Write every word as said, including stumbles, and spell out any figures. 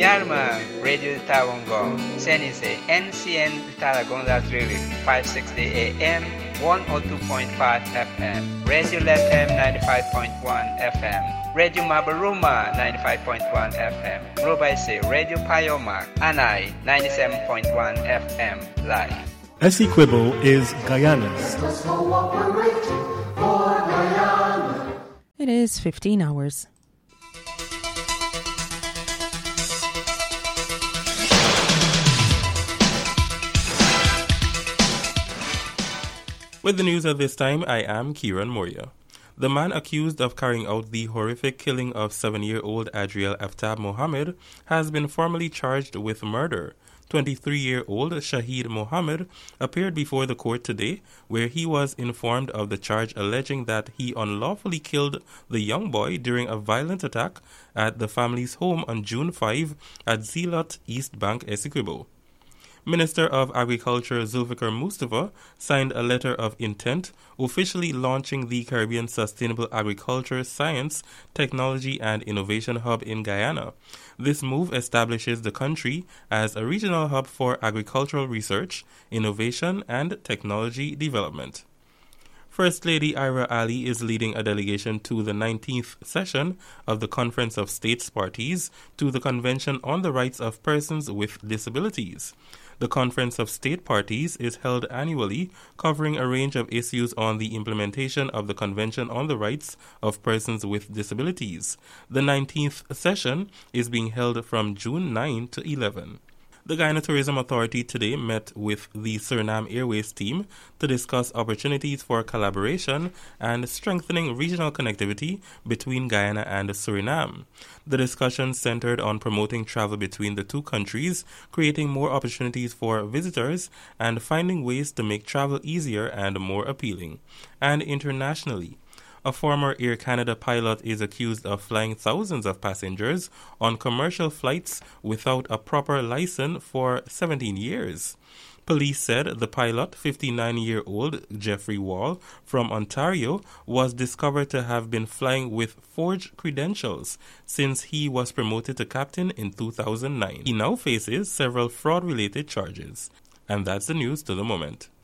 Yarma, Radio Tawongo, Senise, N C N Talagonda Trili, five sixty A M, one oh two point five F M, Radio Lethem ninety-five point one F M, Radio Mabaruma ninety-five point one F M, Robaise, Radio Payoma, Anai ninety-seven point one F M, live. Essequibo is Guyana's. It is fifteen hours. With the news at this time, I am Kieran Moria. The man accused of carrying out the horrific killing of seven-year-old Adriel Aftab Mohammed has been formally charged with murder. twenty-three-year-old Shahid Mohammed appeared before the court today, where he was informed of the charge alleging that he unlawfully killed the young boy during a violent attack at the family's home on June fifth at Zealot East Bank, Essequibo. Minister of Agriculture Zulfikar Mustafa signed a letter of intent officially launching the Caribbean Sustainable Agriculture Science, Technology and Innovation Hub in Guyana. This move establishes the country as a regional hub for agricultural research, innovation and technology development. First Lady Ira Ali is leading a delegation to the nineteenth session of the Conference of States Parties to the Convention on the Rights of Persons with Disabilities. The Conference of State Parties is held annually, covering a range of issues on the implementation of the Convention on the Rights of Persons with Disabilities. The nineteenth session is being held from June ninth to eleventh. The Guyana Tourism Authority today met with the Suriname Airways team to discuss opportunities for collaboration and strengthening regional connectivity between Guyana and Suriname. The discussion centered on promoting travel between the two countries, creating more opportunities for visitors, and finding ways to make travel easier and more appealing. And internationally, a former Air Canada pilot is accused of flying thousands of passengers on commercial flights without a proper license for seventeen years. Police said the pilot, fifty-nine-year-old Jeffrey Wall from Ontario, was discovered to have been flying with forged credentials since he was promoted to captain in two thousand nine. He now faces several fraud-related charges. And that's the news to the moment.